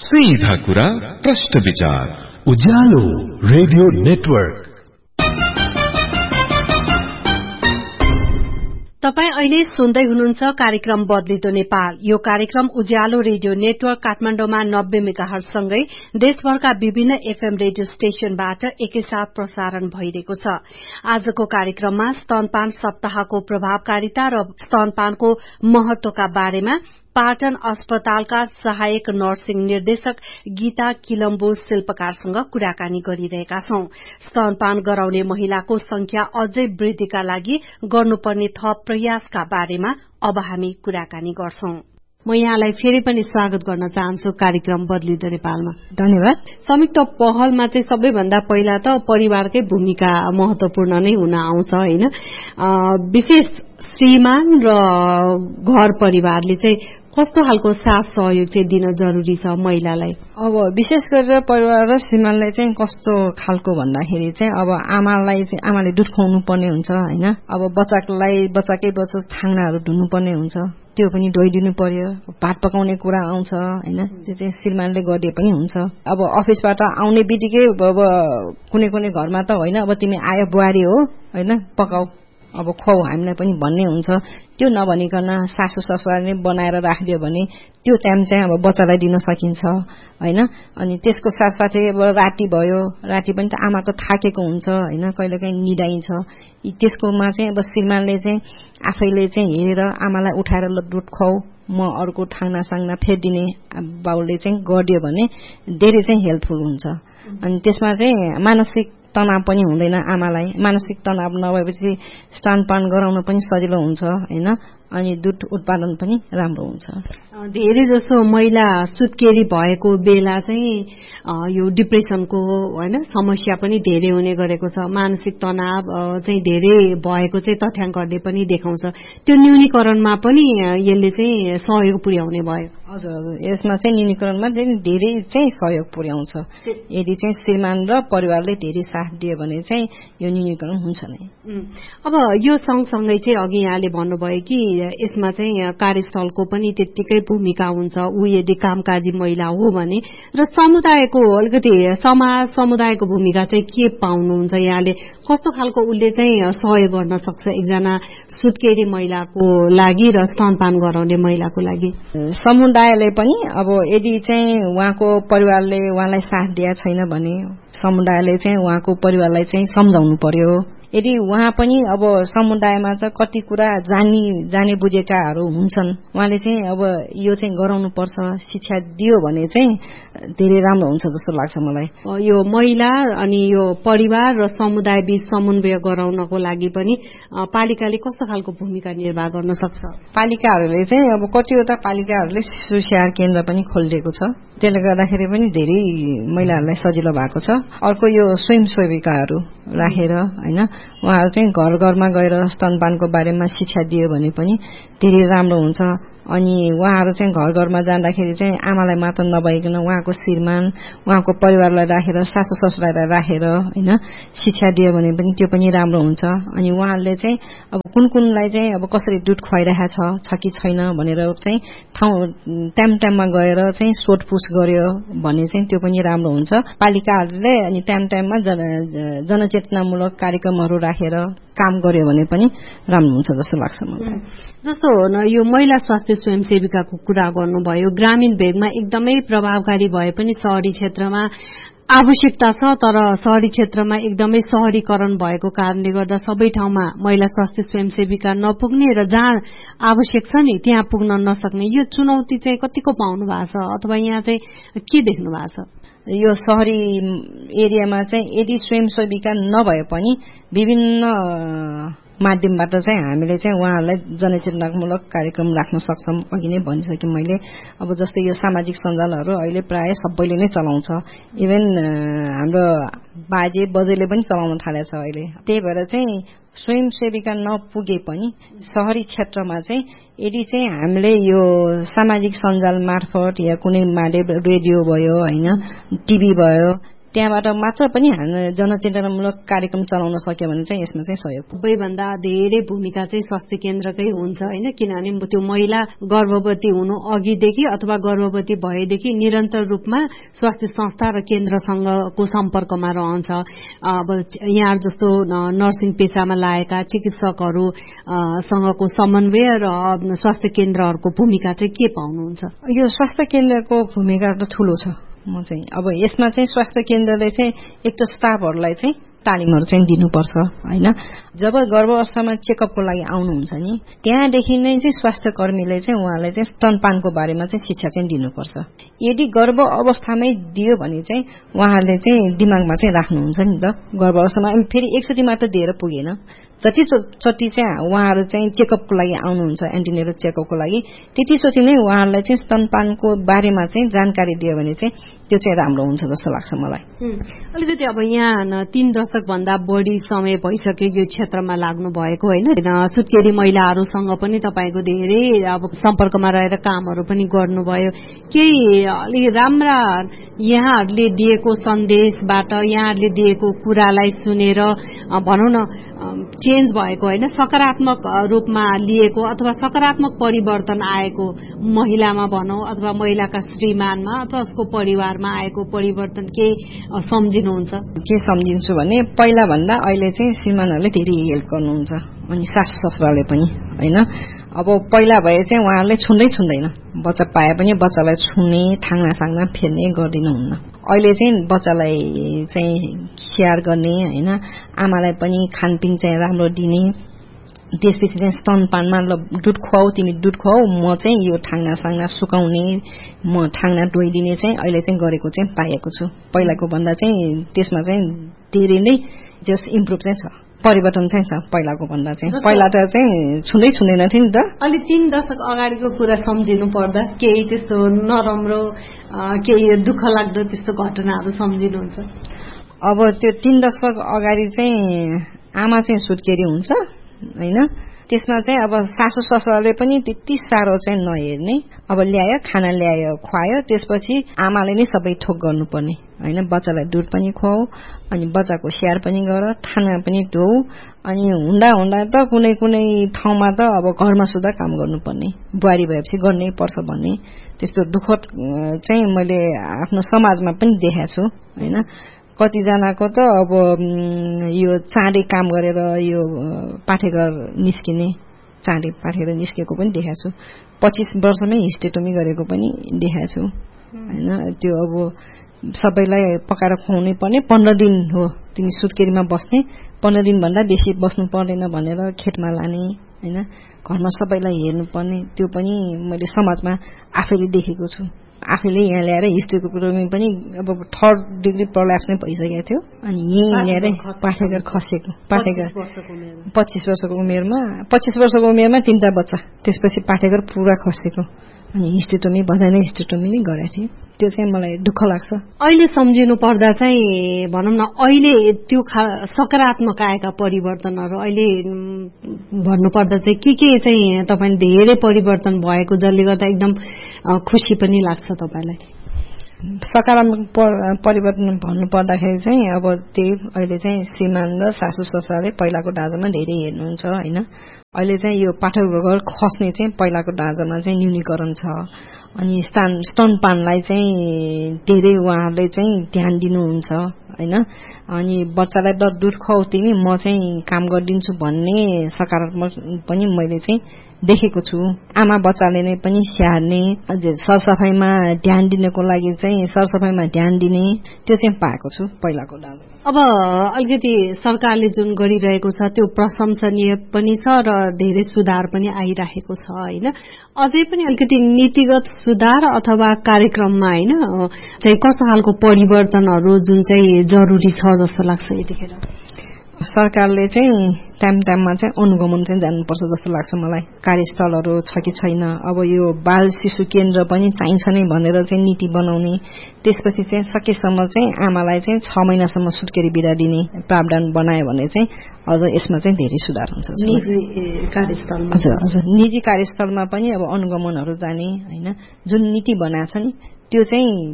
सीधा कुरा प्रश्न विचार उज्यालो रेडियो नेटवर्क। तपाई अहिले सुन्दै हुनुहुन्छ कार्यक्रम बदलिदो नेपाल। यो कार्यक्रम उज्यालो रेडियो नेटवर्क काठमाडौँमा 90 मेगाहर्ज सँगै देशभरका विभिन्न एफएम रेडियो स्टेशनबाट एकैसाथ प्रसारण भइरहेको छ। आजको कार्यक्रममा स्तनपान सप्ताहको प्रभावकारिता र स्तनपानको महत्वका बारेमा पाटन अस्पतालका सहायक नर्सिङ निर्देशक गीता किलम्बो शिल्पकारसँग कुराकानी गरिरहेका छौं। स्तनपान गराउने महिलाको संख्या अझै वृद्धिका लागि गर्नुपर्ने थप प्रयासका बारेमा अब हामी कुराकानी गर्छौं। म यहाँलाई फेरि पनि स्वागत गर्न चाहन्छु कार्यक्रम बदलिदो नेपालमा। धन्यवाद। संयुक्त पहलमा चाहिँ सबैभन्दा पहिला त परिवारकै भूमिका महत्वपूर्ण नै हुन आउँछ हैन। विशेष श्रीमान र घर परिवारले चाहिँ कस्तो खालको साथ सहयोग चाहिँ दिन जरुरी छ महिलालाई? अब विशेष गरेर परिवार र श्रीमानले चाहिँ कस्तो खालको भन्दाखेरि चाहिँ अब आमाले दुध खुवाउनु पर्ने हुन्छ हैन। अब बच्चाकै बच्चा थाङ्नाहरू धुनु पर्ने हुन्छ, त्यो पनि धोइदिनु पर्यो। भात पकाउने कुरा आउँछ हैन, त्यो चाहिँ श्रीमानले गरिदिए पनि हुन्छ। अब अफिसबाट आउने बित्तिकै अब कुनै घरमा त होइन, अब तिमी आयो बुहारी हो हैन, पकाऊ अब खुवाऊ हामीलाई पनि भन्ने हुन्छ। त्यो नभनिकन सासू ससुराले बनाएर राखिदियो भने त्यो टाइम चाहिँ अब बच्चालाई दिन सकिन्छ हैन। अनि त्यसको साथसाथै अब राति भयो, राति पनि त आमाको थाकेको हुन्छ हैन, कहिलेकाहीँ निदाइन्छ। त्यसकोमा चाहिँ अब श्रीमानले चाहिँ आफैले चाहिँ हेरेर आमालाई उठाएर दुध खुवाऊ, म अर्को थाङ्ना साङ्ना फेरिदिने बाउले चाहिँ गरिदियो भने धेरै चाहिँ हेल्पफुल हुन्छ। अनि त्यसमा चाहिँ मानसिक तनाव पनि हुँदैन आमालाई। मानसिक तनाव नभएपछि स्तनपान गराउन पनि सजिलो हुन्छ हैन। अनि दुध उत्पादन पनि राम्रो हुन्छ। धेरै जसो महिला सुत्केरी भएको बेला चाहिँ यो डिप्रेसनको हैन समस्या पनि धेरै हुने गरेको छ। मानसिक तनाव चाहिँ धेरै भएको चाहिँ तथ्याङ्कले पनि देखाउँछ। त्यो न्यूनीकरणमा पनि यसले चाहिँ सहयोग पुर्याउने भयो। हजुर, यसमा चाहिँ न्यूनीकरणमा चाहिँ धेरै चाहिँ सहयोग पुर्याउँछ। यदि चाहिँ श्रीमान र परिवारले धेरै साथ दियो भने चाहिँ यो न्यूनीकरण हुन्छ नै। अब यो सँगसँगै चाहिँ अघि यहाँले भन्नुभयो कि यसमा चाहिँ कार्यस्थलको पनि त्यत्तिकै भूमिका हुन्छ। ऊ यदि कामकाजी महिला हो भने र समुदायको अलिकति समुदायको भूमिका चाहिँ के पाउनुहुन्छ यहाँले? कस्तो खालको उसले चाहिँ सहयोग गर्न सक्छ एकजना सुत्केरी महिलाको लागि र स्तनपान गराउने महिलाको लागि? समुदायले पनि अब यदि चाहिँ उहाँको परिवारले उहाँलाई साथ दिया छैन भने समुदायले चाहिँ उहाँको परिवारलाई चाहिँ सम्झाउनु पर्यो। यदि उहाँ पनि अब समुदायमा चाहिँ कति कुरा जाने बुझेकाहरू हुन्छन्, उहाँले चाहिँ अब यो चाहिँ गराउनु पर्छ शिक्षा दियो भने चाहिँ धेरै राम्रो हुन्छ जस्तो लाग्छ मलाई। यो महिला अनि यो परिवार र समुदाय बीच समन्वय गराउनको लागि पनि पालिकाले कस्तो खालको भूमिका निर्वाह गर्न सक्छ? पालिकाहरूले चाहिँ अब कतिवटा पालिकाहरूले सुस्याहार केन्द्र पनि खोलिदिएको छ। त्यसले गर्दाखेरि पनि धेरै महिलाहरूलाई सजिलो भएको छ। अर्को यो स्वयंसेविकाहरू राखेर हैन, उहाँहरू चाहिँ घर घरमा गएर स्तनपानको बारेमा शिक्षा दियो भने पनि धेरै राम्रो हुन्छ। अनि उहाँहरू चाहिँ घर घरमा जाँदाखेरि चाहिँ आमालाई मात्र नभइकन उहाँको श्रीमान उहाँको परिवारलाई राखेर सासू ससुरालाई राखेर हैन शिक्षा दियो भने पनि त्यो पनि राम्रो हुन्छ। अनि उहाँहरूले चाहिँ अब कुनलाई चाहिँ अब कसरी दुध खुवाइरहेको छ कि छैन भनेर चाहिँ टाइममा गएर चाहिँ सोधपुछ गर्यो भने चाहिँ त्यो पनि राम्रो हुन्छ। पालिकाहरूले अनि टाइममा जनचेतनामूलक कार्यक्रमहरू राखेर काम गर्यो भने पनि राम्रो हुन्छ जस्तो लाग्छ मलाई। जस्तो यो महिला स्वास्थ्य स्वयंसेविकाको कुरा गर्नुभयो, ग्रामीण भेगमा एकदमै प्रभावकारी भए पनि शहरी क्षेत्रमा आवश्यकता छ। तर शहरी क्षेत्रमा एकदमै शहरीकरण भएको कारणले गर्दा सबै ठाउँमा महिला स्वास्थ्य स्वयंसेविका नपुग्ने र जहाँ आवश्यक छ नि त्यहाँ पुग्न नसक्ने यो चुनौती चाहिँ कतिको पाउनु भएको छ अथवा यहाँ चाहिँ के देख्नु भएको छ? यो शहरी एरियामा चाहिँ यदि स्वयंसेविका नभए पनि विभिन्न माध्यमबाट चाहिँ हामीले चाहिँ उहाँहरूलाई जनचेतनामूलक कार्यक्रम राख्न सक्छौं। अघि नै भनिसकेँ मैले। अब जस्तै यो सामाजिक सञ्जालहरू अहिले प्राय सबैले नै चलाउँछ। इभन हाम्रो बाजे बजेले पनि चलाउन थालेछ अहिले। त्यही भएर चाहिँ स्वयंसेविका नपुगे पनि शहरी क्षेत्रमा चाहिँ यदि चाहिँ हामीले यो सामाजिक सञ्जाल मार्फत या कुनै माध्यम रेडियो भयो हैन टिभी भयो त्यहाँबाट मात्र पनि जनचेतनामूलक कार्यक्रम चलाउन सक्यो भने चाहिँ यसमा चाहिँ सहयोग सबैभन्दा धेरै भूमिका चाहिँ स्वास्थ्य केन्द्रकै हुन्छ हैन किनभने त्यो महिला गर्भवती हुनु अघिदेखि अथवा गर्भवती भएदेखि निरन्तर रूपमा स्वास्थ्य संस्था र केन्द्रसँगको सम्पर्कमा रहन्छ अब यहाँ जस्तो नर्सिङ पेशामा लागेका चिकित्सकहरू सँगको समन्वय र स्वास्थ्य केन्द्रहरूको भूमिका चाहिँ के पाउनुहुन्छ यो स्वास्थ्य केन्द्रको भूमिका त ठूलो छ म चाहिँ अब यसमा चाहिँ स्वास्थ्य केन्द्रले चाहिँ एक त स्टाफहरूलाई चाहिँ तालिमहरू चाहिँ दिनुपर्छ हैन जब गर्भावस्थामा चेकअपको लागि आउनुहुन्छ नि त्यहाँदेखि नै चाहिँ स्वास्थ्य कर्मीले चाहिँ उहाँलाई चाहिँ स्तनपानको बारेमा चाहिँ शिक्षा चाहिँ दिनुपर्छ यदि गर्भ अवस्थामै दियो भने चाहिँ उहाँहरूले चाहिँ दिमागमा चाहिँ राख्नुहुन्छ नि त गर्भावस्थामा फेरि एकचोटि मात्र दिएर पुगेन जतिचोटि चाहिँ उहाँहरू चाहिँ चेकअपको लागि आउनुहुन्छ एन्टिनेटल चेकअपको लागि त्यतिचोटि नै उहाँहरूलाई चाहिँ स्तनपानको बारेमा चाहिँ जानकारी दियो भने चाहिँ त्यो चाहिँ राम्रो हुन्छ जस्तो लाग्छ मलाई अलिकति अब यहाँ 3 दशक भन्दा बढी समय भइसक्यो यो क्षेत्रमा लाग्नु भएको हैन सुत्केरी महिलाहरूसँग पनि तपाईको धेरै अब सम्पर्कमा रहेर कामहरू पनि गर्नुभयो केही अलि राम्रा यहाँहरूले दिएको सन्देशबाट यहाँहरूले दिएको कुरालाई सुनेर भनौं न चेन्ज भएको हैन सकारात्मक रूपमा लिएको अथवा सकारात्मक परिवर्तन आएको महिलामा भनौं अथवा महिलाका श्रीमानमा अथवा उसको परिवारमा आएको परिवर्तन के सम्झिनुहुन्छ के सम्झिन्छु भने पहिला भन्दा अहिले चाहिँ श्रीमानहरूले धेरै हेल्प गर्नुहुन्छ अनि सासु ससुराले पनि हैन अब पहिला भए चाहिँ उहाँहरूले छुँदैन बच्चा पाए पनि बच्चालाई छुने थाङ्ना साङ्ना फेर्ने गर्दिनुहुन्न अहिले चाहिँ बच्चालाई चाहिँ स्याहार गर्ने हैन आमालाई पनि खानपिन चाहिँ राम्रो दिने त्यसपछि चाहिँ स्तनपानमा दुध खुवाऊ तिमी दुध खुवाऊ म चाहिँ यो थाङ्ना साङ्ना सुकाउने म थाङ्ना धोइदिने चाहिँ अहिले चाहिँ गरेको चाहिँ पाएको छु पहिलाको भन्दा चाहिँ त्यसमा चाहिँ धेरै नै जस इम्प्रुभ चाहिँ छ परिवर्तन चाहिँ छ पहिलाको भन्दा चाहिँ पहिला त चाहिँ छुँदैन थियो नि त अलि 3 दशक अगाडिको कुरा सम्झिनु पर्दा केही त्यस्तो नराम्रो केही दुःख लाग्दो त्यस्तो घटनाहरू सम्झिनुहुन्छ अब त्यो 3 दशक अगाडि चाहिँ आमा चाहिँ सुत्केरी हुन्छ हैन त्यसमा चाहिँ अब सासु ससुराले पनि त्यति साह्रो चाहिँ नहेर्ने अब ल्यायो खाना ल्यायो खुवायो त्यसपछि आमाले नै सबै थोक गर्नुपर्ने हैन बच्चालाई दुध पनि खुवाऊ अनि बच्चाको स्याहार पनि गर खाना पनि धो अनि हुँदा त कुनै ठाउँमा त अब घरमा सुधा काम गर्नुपर्ने बुहारी भएपछि गर्नै पर्छ भन्ने त्यस्तो दुःखद चाहिँ मैले आफ्नो समाजमा पनि देखाएको छु हैन कतिजनाको त अब यो चाँडै काम गरेर यो पाठेघर निस्किने चाँडै पाठेर निस्केको पनि देखाएको छु 25 वर्षमै हिस्टेटोमी गरेको पनि देखाएको छु हैन त्यो अब सबैलाई पकाएर खुवाउनै पर्ने 15 दिन हो तिमी सुत्केरीमा बस्ने 15 दिन भन्दा बेसी बस्नु पर्दैन भनेर खेतमा लाने हैन घरमा सबैलाई हेर्नु पर्ने त्यो पनि मैले समाजमा आफैले देखेको छु आफैले यहाँ ल्याएर हिस्ट्रीको पनि अब 3rd डिग्री प्रल्याप्स नै भइसकेको थियो अनि यही ल्याएर पाठेघर खसेको पाठेघर 25 वर्षको उमेरमा 3टा बच्चा त्यसपछि पाठेघर पुरा खसेको अनि हिस्टेटोमी बजाइने हिस्टेटोमी नै गरेको थिएँ त्यो चाहिँ मलाई दुःख लाग्छ अहिले सम्झिनु पर्दा चाहिँ भनौं न अहिले त्यो सकारात्मक आएका परिवर्तनहरू अहिले भन्नु पर्दा चाहिँ के चाहिँ तपाईले धेरै परिवर्तन भएको जसले गर्दा एकदम खुशी पनि लाग्छ तपाईलाई सकारात्मक परिवर्तन भन्नु पर्दाखेरि चाहिँ अब त्यही अहिले चाहिँ श्रीमान र सासु ससुराले पहिलाको ढाँचामा धेरै हेर्नुहुन्छ हैन अहिले चाहिँ यो पाठेघर खस्ने चाहिँ पहिलाको ढाँचामा चाहिँ न्यूनीकरण छ अनि स्तनपानलाई चाहिँ धेरै उहाँहरूले चाहिँ ध्यान दिनुहुन्छ हैन अनि बच्चालाई दुध खुवाऊ तिमी म चाहिँ काम गरिदिन्छु भन्ने सकारात्मक पनि मैले चाहिँ देखेको छु आमा बच्चाले नै पनि स्याहार्ने सरसफाइमा ध्यान दिनको लागि चाहिँ सरसफाइमा ध्यान दिने त्यो चाहिँ पाएको छु पहिलाको ढाँचा अब अलिकति सरकारले जुन गरिरहेको छ त्यो प्रशंसनीय पनि छ र धेरै सुधार पनि आइरहेको छ हैन अझै पनि अलिकति नीतिगत सुधार अथवा कार्यक्रममा हैन चाहिँ कस्तो खालको परिवर्तनहरू जुन चाहिँ जरुरी छ जस्तो लाग्छ यतिखेर सरकारले चाहिँ टाइममा चाहिँ अनुगमन चाहिँ जानुपर्छ जस्तो लाग्छ मलाई कार्यस्थलहरू छ कि छैन अब यो बाल शिशु केन्द्र पनि चाहिन्छ नै भनेर चाहिँ नीति बनाउने त्यसपछि चाहिँ सकेसम्म चाहिँ आमालाई चाहिँ 6 महिनासम्म सुत्केरी बिदा दिने प्रावधान बनायो भने चाहिँ अझ यसमा चाहिँ धेरै सुधार हुन्छ निजी कार्यस्थलमा हजुर निजी कार्यस्थलमा पनि अब अनुगमनहरू जाने हैन जुन नीति बनाएको छ नि त्यो चाहिँ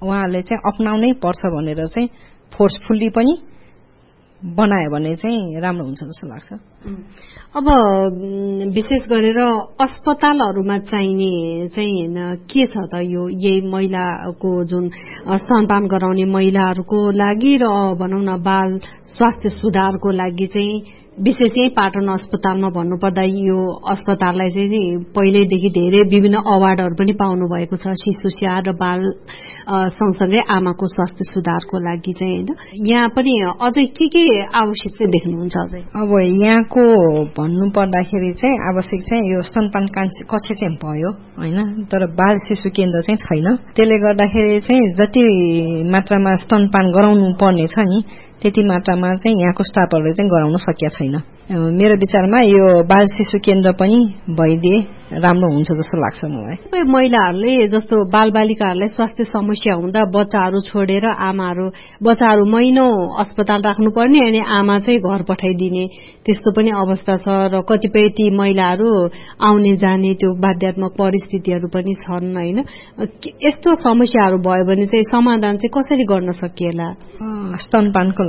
उहाँहरूले चाहिँ अपनाउनै पर्छ भनेर चाहिँ फोर्सफुल्ली पनि बनायो भने चाहिँ राम्रो हुन्छ जस्तो लाग्छ। अब विशेष गरेर अस्पतालहरूमा चाहिने चाहिँ के छ त यो यही महिलाको जुन स्तनपान गराउने महिलाहरूको लागि र भनौँ न बाल स्वास्थ्य सुधारको लागि चाहिँ विशेष यही पाटन अस्पतालमा भन्नुपर्दा यो अस्पताललाई चाहिँ पहिल्यैदेखि धेरै विभिन्न अवार्डहरू पनि पाउनु भएको छ शिशु स्याहार र बाल सँगसँगै आमाको स्वास्थ्य सुधारको लागि चाहिँ होइन। यहाँ पनि अझै के आवश्यक चाहिँ देख्नुहुन्छ अझै? अब यहाँको भन्नुपर्दाखेरि चाहिँ आवश्यक चाहिँ यो स्तनपान कक्ष चाहिँ भयो होइन, तर बाल शिशु केन्द्र चाहिँ छैन। त्यसले गर्दाखेरि चाहिँ जति मात्रामा स्तनपान गराउनु पर्ने छ नि त्यति मात्रामा चाहिँ यहाँको स्टाफहरूले चाहिँ गराउन सकेका छैन। मेरो विचारमा यो बाल शिशु केन्द्र पनि भइदिए राम्रो हुन्छ जस्तो लाग्छ मलाई। महिलाहरूले जस्तो बालबालिकाहरूलाई स्वास्थ्य समस्या हुँदा बच्चाहरू छोडेर आमाहरू बच्चाहरू महिनौ अस्पताल राख्नुपर्ने अनि आमा चाहिँ घर पठाइदिने त्यस्तो पनि अवस्था छ र कतिपय ती महिलाहरू आउने जाने त्यो बाध्यात्मक परिस्थितिहरू पनि छन् होइन। यस्तो समस्याहरू भयो भने चाहिँ समाधान चाहिँ कसरी गर्न सकिएला? स्तनपानको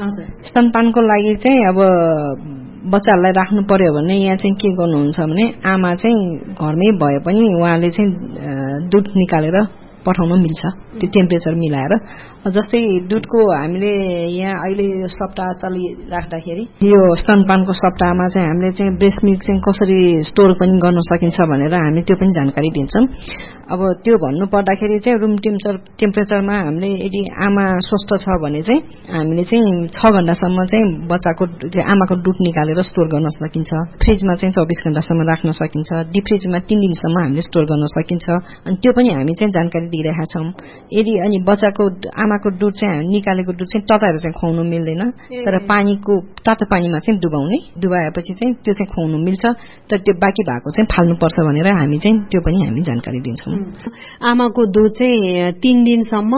लागि चाहिँ अब बच्चाहरूलाई राख्नु पर्यो भने यहाँ चाहिँ के गर्नुहुन्छ भने आमा चाहिँ घरमै भए पनि उहाँले चाहिँ दुध निकालेर पठाउन मिल्छ त्यो टेम्परेचर मिलाएर। जस्तै दुधको हामीले यहाँ अहिले यो सप्ताह चलिराख्दाखेरि यो स्तनपानको सप्ताहमा चाहिँ हामीले चाहिँ ब्रेस्ट मिल्क चाहिँ कसरी स्टोर पनि गर्न सकिन्छ भनेर हामी त्यो पनि जानकारी दिन्छौँ। अब त्यो भन्नु पर्दाखेरि चाहिँ रुम टेम्परेचरमा हामीले यदि आमा स्वस्थ छ भने चाहिँ हामीले चाहिँ 6 घण्टासम्म चाहिँ बच्चाको आमाको दुध निकालेर स्टोर गर्न सकिन्छ। फ्रिजमा चाहिँ 24 घण्टासम्म राख्न सकिन्छ। डिप फ्रिजमा 3 दिनसम्म हामीले स्टोर गर्न सकिन्छ। अनि त्यो पनि हामी चाहिँ जानकारी दिइरहेका छौँ। यदि अनि बच्चाको आमाको दुध चाहिँ निकालेको दुध चाहिँ तताएर चाहिँ खुवाउनु मिल्दैन, तर तातो पानीमा चाहिँ डुबाएपछि चाहिँ त्यो चाहिँ खुवाउनु मिल्छ। तर त्यो बाँकी भएको चाहिँ फाल्नुपर्छ भनेर हामी चाहिँ त्यो पनि हामी जानकारी दिन्छौँ। आमाको दुध चाहिँ 3 दिनसम्म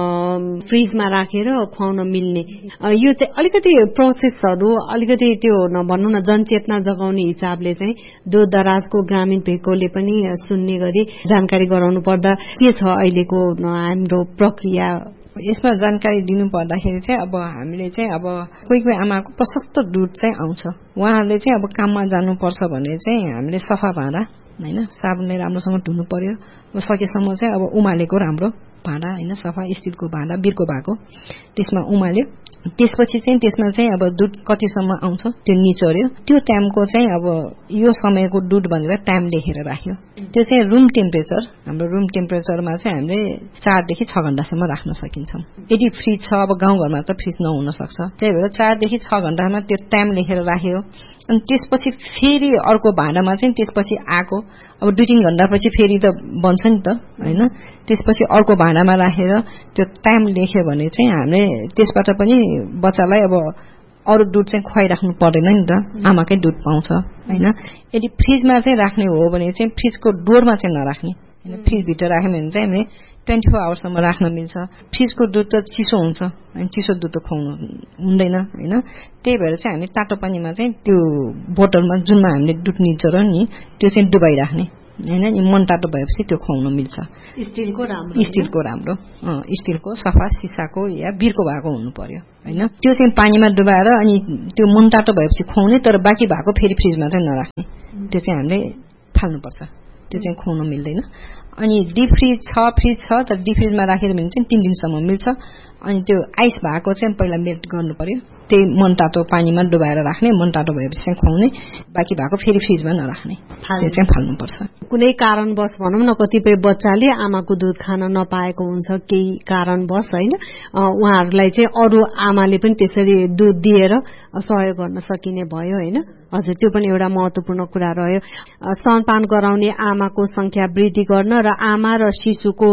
फ्रिजमा राखेर खुवाउन मिल्ने यो चाहिँ अलिकति प्रोसेसहरू अलिकति त्यो भनौँ न जनचेतना जगाउने हिसाबले चाहिँ दूध दराजको ग्रामीण भेकोले पनि सुन्ने गरी जानकारी गराउनु पर्दा के छ अहिलेको हाम्रो प्रक्रिया? यसमा जानकारी दिनु पर्दाखेरि चाहिँ अब हामीले चाहिँ अब कोही आमाको प्रशस्त दुध चाहिँ आउँछ। उहाँहरूले चाहिँ अब काममा जानुपर्छ भने चाहिँ हामीले सफा भाँडा होइन साबुनले राम्रोसँग धुनु पर्यो। सकेसम्म चाहिँ अब उमालेको राम्रो भाँडा होइन सफा स्टिलको भाँडा बिर्को भएको त्यसमा उमाल्यो। त्यसपछि चाहिँ त्यसमा चाहिँ अब दुध कतिसम्म आउँछ त्यो निचोर्यो। त्यो टाइमको चाहिँ अब यो समयको दुध भनेर टाइम लेखेर राख्यो। त्यो चाहिँ रुम टेम्परेचर हाम्रो रुम टेम्परेचरमा चाहिँ हामीले 4 देखि 6 घण्टासम्म राख्न सकिन्छौँ। यदि फ्रिज छ अब गाउँघरमा त फ्रिज नहुन सक्छ, त्यही भएर 4 देखि 6 घण्टामा त्यो टाइम लेखेर राख्यो। अनि त्यसपछि फेरि अर्को भाँडामा चाहिँ त्यसपछि आएको अब 2-3 घण्टापछि फेरि त बन्छ नि त होइन। त्यसपछि अर्को भाँडामा राखेर त्यो टाइम लेख्यो भने चाहिँ हामीले त्यसबाट पनि बच्चालाई अब अरू दुध चाहिँ खुवाइराख्नु पर्दैन नि त, आमाकै दुध पाउँछ होइन। यदि फ्रिजमा चाहिँ राख्ने हो भने चाहिँ फ्रिजको डोरमा चाहिँ नराख्ने होइन। फ्रिजभित्र राख्यो भने चाहिँ हामीले 24 आवर्ससम्म राख्न मिल्छ। फ्रिजको दुध त चिसो हुन्छ अनि चिसो दुध त खुवाउनु हुँदैन होइन। त्यही भएर चाहिँ हामी तातो पानीमा चाहिँ त्यो बोतलमा जुनमा हामीले दुध निचोर नि त्यो चाहिँ डुबाइराख्ने होइन। नि मन तातो भएपछि त्यो खुवाउन मिल्छ। स्टिलको राम्रो स्टिलको सफा सिसाको या बिर्को भएको हुनु पर्यो होइन। त्यो चाहिँ पानीमा डुबाएर अनि त्यो मन तातो भएपछि खुवाउने, तर बाँकी भएको फेरि फ्रिजमा चाहिँ नराख्ने। त्यो चाहिँ हामीले फाल्नुपर्छ, त्यो चाहिँ खुवाउन मिल्दैन। अनि डिप फ्रिज छ तर डिप फ्रिजमा राखेर भने चाहिँ 3 दिनसम्म मिल्छ। अनि त्यो आइस भएको चाहिँ पहिला मेल्ट गर्नु पर्यो, त्यही मन तातो पानीमा डुबाएर राख्ने, मन तातो भएपछि चाहिँ खुवाउने, बाँकी भएको फेरि फ्रिजमा नराख्ने, त्यो चाहिँ फाल्नुपर्छ। कुनै कारणवश भनौँ न कतिपय बच्चाले आमाको दुध खान नपाएको हुन्छ केही कारणवश होइन, उहाँहरूलाई चाहिँ अरू आमाले पनि त्यसरी दुध दिएर सहयोग गर्न सकिने भयो होइन। हजुर त्यो पनि एउटा महत्वपूर्ण कुरा रह्यो। स्तनपान गराउने आमाको संख्या वृद्धि गर्न र आमा र शिशुको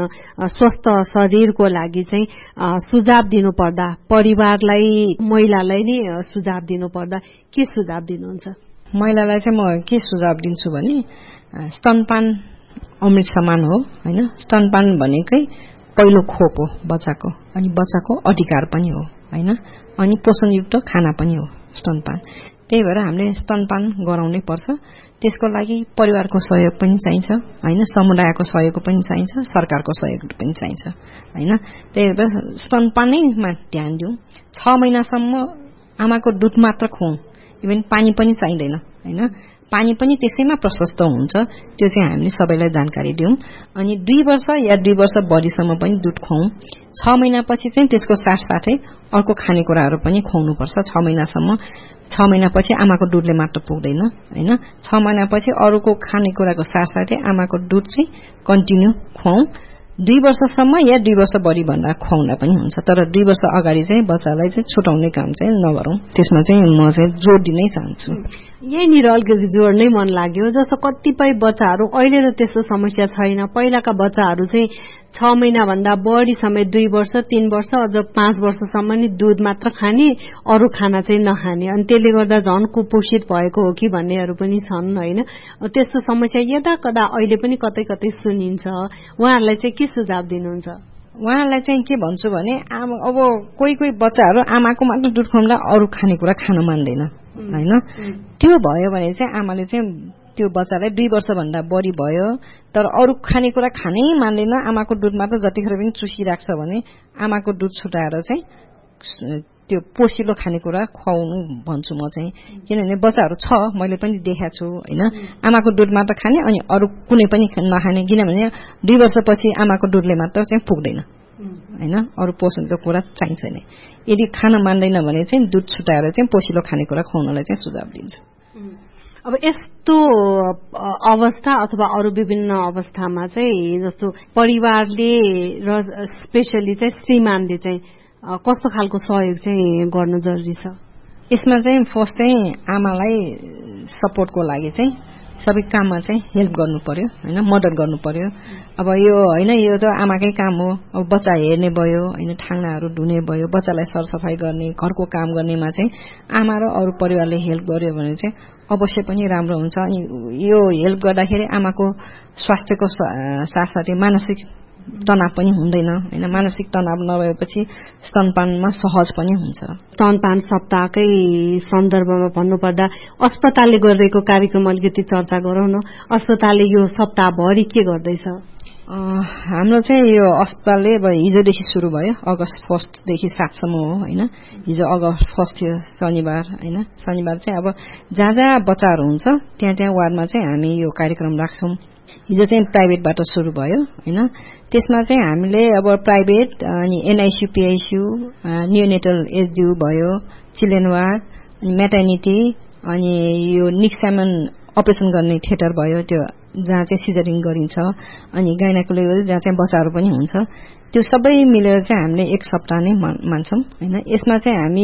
स्वस्थ शरीरको लागि चाहिँ सुझाव दिनुपर्दा परिवारलाई महिलालाई नै सुझाव दिनुपर्दा के सुझाव दिनुहुन्छ? महिलालाई चाहिँ म के सुझाव दिन्छु भने स्तनपान अमृत समान हो होइन। स्तनपान भनेकै पहिलो खोप हो बच्चाको, अनि बच्चाको अधिकार पनि हो होइन। अनि पोषणयुक्त खाना पनि हो स्तनपान। त्यही भएर हामीले स्तनपान गराउनै पर्छ। त्यसको लागि परिवारको सहयोग पनि चाहिन्छ हैन, समुदायको सहयोग पनि चाहिन्छ, सरकारको सहयोग पनि चाहिन्छ हैन। त्यही भएर स्तनपानैमा ध्यान दिउँ। 6 महिनासम्म आमाको दुध मात्र खुवाउँ, इभन पानी पनि चाहिँदैन हैन। पानी पनि त्यसैमा प्रशस्त हुन्छ, त्यो चाहिँ हामीले सबैलाई जानकारी दिउँ। अनि 2 वर्ष या 2 वर्ष बढीसम्म पनि दुध खुवाउँ। 6 महिनापछि चाहिँ त्यसको साथसाथै अर्को खानेकुराहरू पनि खुवाउनुपर्छ। 6 महिनासम्म 6 महिनापछि आमाको दुधले मात्र पुग्दैन हैन। 6 महिनापछि अरूको खानेकुराको साथसाथै आमाको दुध चाहिँ कन्टिन्यू खुवाउँ। 2 वर्षसम्म या 2 वर्ष बढी भन्दा खुवाउँदा पनि हुन्छ, तर 2 वर्ष अगाडि चाहिँ बच्चालाई चाहिँ छुटाउने काम चाहिँ नगरौँ। त्यसमा चाहिँ म चाहिँ जोड दिनै चाहन्छु। यहीँनिर अलिकति जोड्नै मन लाग्यो। जस्तो कतिपय बच्चाहरू अहिले त त्यस्तो समस्या छैन, पहिलाका बच्चाहरू चाहिँ 6 महिना भन्दा बढी समय 2 वर्ष 3 वर्ष अझ 5 वर्षसम्म नि दुध मात्र खाने, अरू खाना चाहिँ नखाने, अनि त्यसले गर्दा झन् कुपोषित भएको हो कि भन्नेहरू पनि छन् हैन। त्यस्तो समस्या यदा कदा अहिले पनि कतै कतै सुनिन्छ। उहाँहरूलाई चाहिँ के सुझाव दिनुहुन्छ? उहाँलाई चाहिँ के भन्छु भने अब कोही कोही बच्चाहरू आमाको मात्र दुध खुवाउँदा अरू खानेकुरा खान मान्दैन हैन। त्यो भयो भने चाहिँ आमाले चाहिँ त्यो बच्चालाई 2 वर्ष भन्दा बढी भयो तर अरू खानेकुरा खानै मान्दैन, आमाको दुध मात्र जतिखेर पनि चुसिराख्छ भने आमाको दुध छुटाएर चाहिँ त्यो पोसिलो खानेकुरा खुवाउनु भन्छु म चाहिँ। किनभने बच्चाहरू छ, मैले पनि देखाएको छु हैन, आमाको दुध मात्र खाने अनि अरू कुनै पनि नखाने। किनभने 2 वर्षपछि आमाको दुधले मात्र चाहिँ पुग्दैन हैन, अरू पोषणको कुरा चाहिन्छ नै। यदि खान मान्दैन भने चाहिँ दुध छुटाएर चाहिँ पोसिलो खानेकुरा खुवाउनलाई चाहिँ सुझाव दिन्छु। अब यस्तो अवस्था अथवा अरू विभिन्न अवस्थामा चाहिँ जस्तो परिवारले र स्पेशली चाहिँ श्रीमानले चाहिँ कस्तो खालको सहयोग चाहिँ गर्नु जरुरी छ? यसमा चाहिँ फर्स्ट चाहिँ आमालाई सपोर्टको लागि चाहिँ सबै काममा चाहिँ हेल्प गर्नु पर्यो हैन, मद्दत गर्नु पर्यो। अब यो हैन, यो त आमाकै काम हो। अब बच्चा हेर्ने भयो हैन, ठाङ्नाहरू धुने भयो, बच्चालाई सरसफाई गर्ने, घरको काम गर्नेमा चाहिँ आमा र अरू परिवारले हेल्प गर्यो भने चाहिँ अवश्य पनि राम्रो हुन्छ। अनि यो हेल्प गर्दाखेरि आमाको स्वास्थ्यको साथसाथै मानसिक तनाव पनि हुँदैन हैन। मानसिक तनाव नभएपछि स्तनपानमा सहज पनि हुन्छ। स्तनपान सप्ताहकै सन्दर्भमा भन्नुपर्दा अस्पतालले गरिरहेको कार्यक्रम अलिकति चर्चा गरौँ न। अस्पतालले यो सप्ताहभरि के गर्दैछ? हाम्रो चाहिँ यो अस्पतालले अब हिजोदेखि सुरु भयो, अगस्त 1 देखि 7 सम्म हो हैन। हिजो अगस्त 1 थियो शनिबार हैन। शनिबार चाहिँ अब जहाँ बच्चाहरू हुन्छ त्यहाँ वार्डमा चाहिँ हामी यो कार्यक्रम राख्छौं। हिजो चाहिँ प्राइभेटबाट सुरु भयो हैन। त्यसमा चाहिँ हामीले अब प्राइभेट अनि एनआईसी पीआईसी नियोनेटल एसडियू भयो, चिल्ड्रेन वार्ड अनि मेटर्निटी अनि यो निक्सामन अपरेसन गर्ने थिएटर भयो, त्यो जहाँ चाहिँ सिजरिङ गरिन्छ, अनि गाइनाकोलोजी जहाँ चाहिँ बच्चाहरू पनि हुन्छ, त्यो सबै मिलेर चाहिँ हामीले 1 सप्ताह नै मान्छौं हैन। यसमा चाहिँ हामी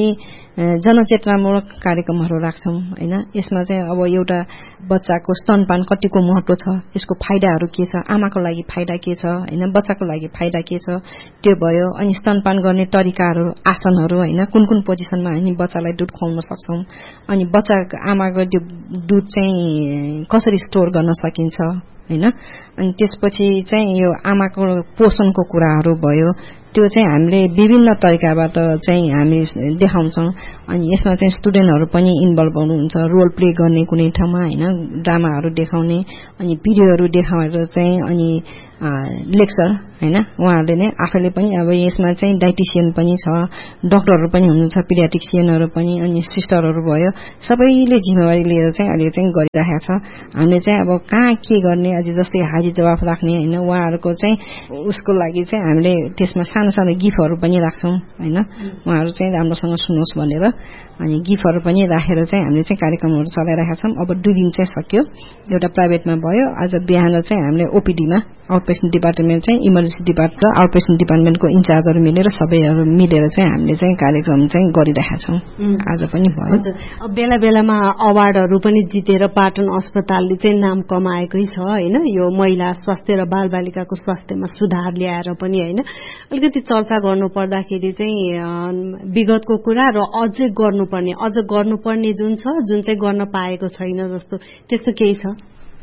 जनचेतनामूलक कार्यक्रमहरू राख्छौं हैन। यसमा चाहिँ अब एउटा बच्चाको स्तनपान कतिको महत्व छ, यसको फाइदाहरू के छ, आमाको लागि फाइदा के छ हैन, बच्चाको लागि फाइदा के छ त्यो भयो। अनि स्तनपान गर्ने तरिकाहरू, आसनहरू हैन, कुन पोजिसनमा हामी बच्चालाई दुध खुवाउन सक्छौं, अनि बच्चाको आमाको त्यो दुध चाहिँ कसरी स्टोर गर्न सकिन्छ हैन। अनि त्यसपछि चाहिँ यो आमाको पोषणको कुराहरू भयो, त्यो चाहिँ हामीले विभिन्न तरिकाबाट चाहिँ हामी देखाउँछौं। अनि यसमा चाहिँ स्टुडेन्टहरू पनि इन्भल्भ हुनुहुन्छ, रोल प्ले गर्ने कुनै ठाउँमा हैन, ड्रामाहरू देखाउने, अनि भिडियोहरू देखाएर चाहिँ अनि लेक्चर हैन। उहाँहरूले नै आफैले पनि अब यसमा चाहिँ डाइटिशियन पनि छ, डाक्टरहरू पनि हुनुहुन्छ, पिडियाट्रिशियनहरू पनि, अनि सिस्टरहरू भयो, सबैले जिम्मेवारी लिएर चाहिँ अहिले चाहिँ गरिरहेको छ। हामीले चाहिँ अब कहाँ के गर्ने, अझै जस्तै हाजिर जवाफ राख्ने हैन, उहाँहरूको चाहिँ उसको लागि चाहिँ हामीले त्यसमा सानो गिफ्टहरू पनि राख्छौं हैन। उहाँहरू चाहिँ राम्रोसँग सुन्नुहोस् भनेर अनि गिफ्टहरू पनि राखेर चाहिँ हामीले चाहिँ कार्यक्रमहरू चलाइरहेका छौं। अब 2 दिन चाहिँ सक्यो, एउटा प्राइभेटमा भयो, आज बिहान चाहिँ हामीले ओपीडीमा आउटपेसेन्ट डिपार्टमेन्ट चाहिँ इमर्जेन्सी डिपार्टमेन्ट र आउटपेसेन्ट डिपार्टमेन्टको इन्चार्जहरू मिलेर सबैहरू मिलेर चाहिँ हामीले चाहिँ कार्यक्रम चाहिँ गरिरहेका छौं। आज पनि भयो। अब बेला बेलामा अवार्डहरू पनि जितेर पाटन अस्पतालले चाहिँ नाम कमाएकै छ हैन। यो महिला स्वास्थ्य र बालबालिकाको स्वास्थ्यमा सुधार ल्याएर पनि हैन। अलिकति चर्चा गर्नु पर्दाखेरि चाहिँ विगतको कुरा र अझै गर्नुपर्ने जुन छ, जुन चाहिँ गर्न पाएको छैन जस्तो त्यस्तो केही छ?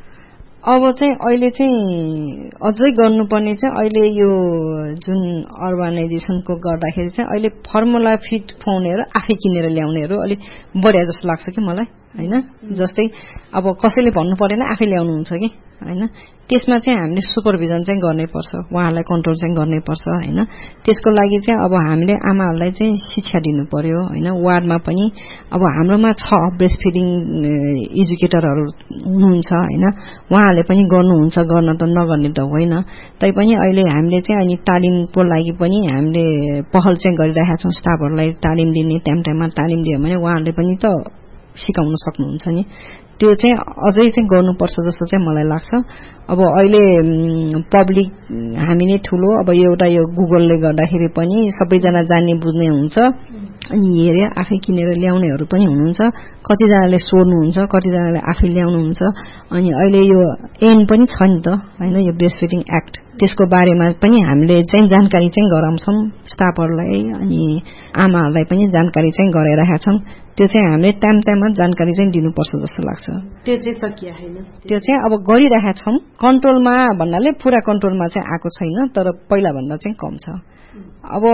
अब चाहिँ अहिले चाहिँ अझै गर्नुपर्ने चाहिँ अहिले यो जुन अर्बानाइजेसनको गर्दाखेरि चाहिँ अहिले फर्मुला फिड खुवाउनेहरू आफै किनेर ल्याउनेहरू अलिक बढ्या जस्तो लाग्छ कि मलाई। हैन जस्तै अब कसैले भन्नु परेन आफै ल्याउनुहुन्छ कि हैन त्यसमा चाहिँ हामीले सुपरभिजन चाहिँ गर्नैपर्छ उहाँहरूलाई कन्ट्रोल चाहिँ गर्नैपर्छ हैन त्यसको लागि चाहिँ अब हामीले आमाहरूलाई चाहिँ शिक्षा दिनु पर्यो हैन वार्डमा पनि अब हाम्रोमा छ ब्रेस्ट फिडिङ एजुकेटरहरू हुनुहुन्छ हैन उहाँहरूले पनि गर्नुहुन्छ गर्न त नगर्ने त होइन तैपनि अहिले हामीले चाहिँ अनि तालिमको लागि पनि हामीले पहल चाहिँ गरिरहेका छौं स्टाफहरूलाई तालिम दिने टाइममा तालिम दियो भने उहाँहरूले पनि त सिकाउन सक्नुहुन्छ नि त्यो चाहिँ अझै चाहिँ गर्नुपर्छ जस्तो चाहिँ मलाई लाग्छ अब अहिले पब्लिक हामी नै ठुलो अब एउटा यो गुगलले गर्दाखेरि पनि सबैजना जान्ने बुझ्ने हुन्छ अनि हेरे आफै किनेर ल्याउनेहरू पनि हुनुहुन्छ कतिजनाले सोध्नुहुन्छ कतिजनाले आफै ल्याउनुहुन्छ अनि अहिले यो एन पनि छ नि त हैन यो ब्रेस्ट फिडिङ एक्ट त्यसको बारेमा पनि हामीले चाहिँ जानकारी चाहिँ गराउँछौं स्टाफहरूलाई अनि आमाहरूलाई पनि जानकारी चाहिँ गराइरहेका छौं त्यो चाहिँ हामीले टाइममा जानकारी चाहिँ दिनुपर्छ जस्तो लाग्छ त्यो चाहिँ सकिया हैन त्यो चाहिँ अब गरिरहेका छौं कन्ट्रोलमा भन्नाले पुरा कन्ट्रोलमा चाहिँ आएको छैन तर पहिला भन्दा चाहिँ कम छ अब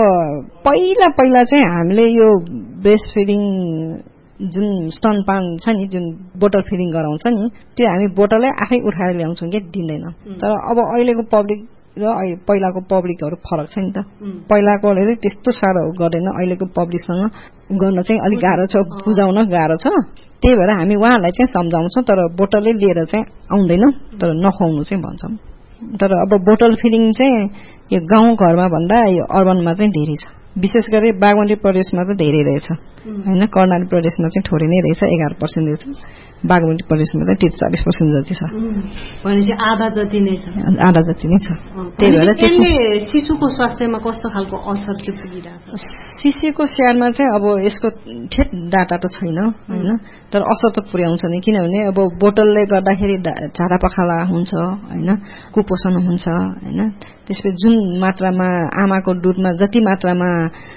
पहिला चाहिँ हामीले यो ब्रेस्ट फिडिङ जुन स्तनपान छ नि जुन बोटल फिडिङ गराउँछ नि त्यो हामी बोटलै आफै उठाएर ल्याउँछौं के दिँदैन तर अब अहिलेको पब्लिक र पहिलाको पब्लिकहरू फरक छ नि त पहिलाकोले त्यस्तो साह्रो गर्दैन अहिलेको पब्लिकसँग गर्न चाहिँ अलिक गाह्रो छ बुझाउन गाह्रो छ त्यही भएर हामी उहाँहरूलाई चाहिँ सम्झाउँछौं तर बोटलै लिएर चाहिँ आउँदैन तर नखुवाउनु चाहिँ भन्छौं तर अब बोटल फिडिङ चाहिँ यो गाउँ घरमा भन्दा यो अर्बनमा चाहिँ धेरै छ विशेष गरी बागमती प्रदेशमा चाहिँ धेरै रहेछ हैन कर्णाली प्रदेशमा चाहिँ थोरै नै रहेछ 11% रहेछ बागमती प्रदेशमा चाहिँ 43% जति छ भनेपछि आधा जति नै छ त्यही भएर त्यसले शिशुको स्वास्थ्यमा कस्तो खालको असर चाहिँ पुगिरहेको छ शिशुको स्याहारमा चाहिँ अब यसको ठेट डाटा त छैन हैन तर असर त पुर्याउँछ नि किनभने अब बोतलले गर्दाखेरि झाडा पखाला हुन्छ हैन कुपोषण हुन्छ हैन त्यसपछि जुन मात्रामा आमाको दूधमा जति मात्रामा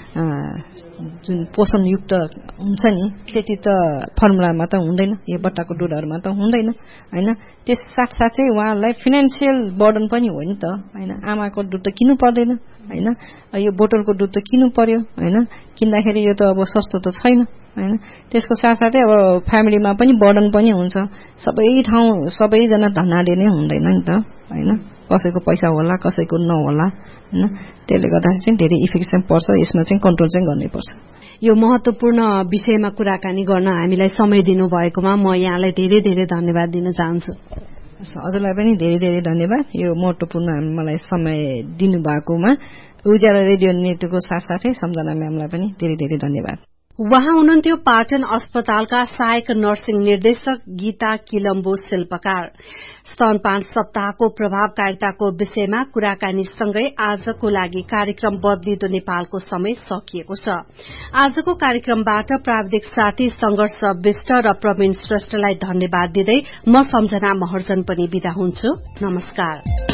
जुन पोषणयुक्त हुन्छ नि त्यति त फर्मुलामा त हुँदैन यो बट्टाको दूधहरुमा त हुँदैन हैन त्यस साथसाथै उहाँलाई फाइनान्शियल बर्डन पनि हो नि त हैन आमाको दूध त किन्नु पर्दैन हैन यो बोतलको दूध त किन्नु पर्यो हैन किन्दाखेरि यो त अब सस्तो त छैन हैन त्यसको साथसाथै अब फ्यामिलीमा पनि बर्डन पनि हुन्छ सबै ठाउँ सबैजना धनाढ्य नै हुँदैन नि त हैन कसैको पैसा होला कसैको नहोला हैन त्यसले गर्दा चाहिँ धेरै इफेक्ट चाहिँ पर्छ यसमा चाहिँ कन्ट्रोल चाहिँ गर्नै पर्छ यो महत्त्वपूर्ण विषयमा कुराकानी गर्न हामीलाई समय दिनु भएकोमा म यहाँलाई धेरै धेरै धन्यवाद दिन चाहन्छु हजुरलाई पनि धेरै धेरै धन्यवाद यो महत्त्वपूर्ण मलाई समय दिनु भएकोमा उज्यालो रेडियो नेटवर्कको साथसाथै सम्झना म्यामलाई पनि धेरै धेरै धन्यवाद उहाँ हुनुहुन्थ्यो पाटन अस्पतालका सहायक नर्सिङ निर्देशक गीता किलम्बो शिल्पकार स्तनपान सप्ताहको प्रभावकारिताको विषयमा कुराकानी सँगै आजको लागि कार्यक्रम बदलिदो नेपालको समय सकिएको छ आजको कार्यक्रमबाट प्राविधिक साथी संघर्ष विष्ट र प्रवीण श्रेष्ठलाई धन्यवाद दिँदै म सम्झना महर्जन पनि बिदा हुन्छु नमस्कार